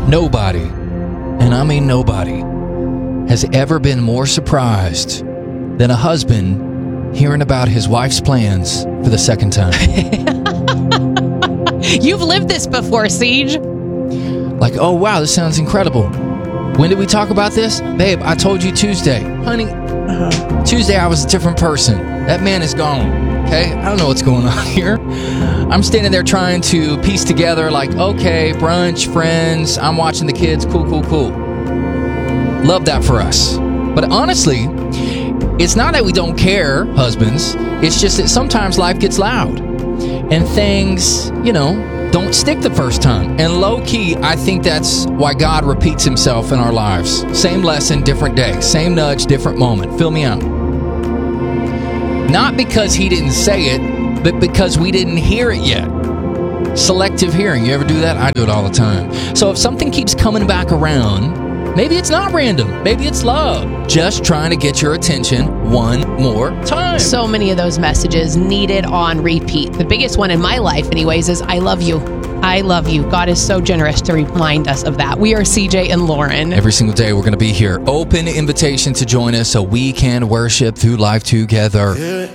Nobody, and I mean nobody, has ever been more surprised than a husband hearing about his wife's plans for the second time. You've lived this before, Siege. Like, oh, wow, this sounds incredible. When did we talk about this? Babe, I told you Tuesday. Honey, Tuesday I was a different person. That man is gone, okay? I don't know what's going on here. I'm standing there trying to piece together, like, okay, brunch, friends, I'm watching the kids, cool. Love that for us. But honestly, it's not that we don't care, husbands. It's just that sometimes life gets loud. And things, don't stick the first time. And low-key, I think that's why God repeats himself in our lives. Same lesson, different day. Same nudge, different moment. Fill me out. Not because he didn't say it, but because we didn't hear it yet. Selective hearing. You ever do that? I do it all the time. So if something keeps coming back around, maybe it's not random. Maybe it's love. Just trying to get your attention one more time. So many of those messages needed on repeat. The biggest one in my life, anyways, is I love you. I love you. God is so generous to remind us of that. We are CJ and Lauren. Every single day we're going to be here. Open invitation to join us so we can worship through life together.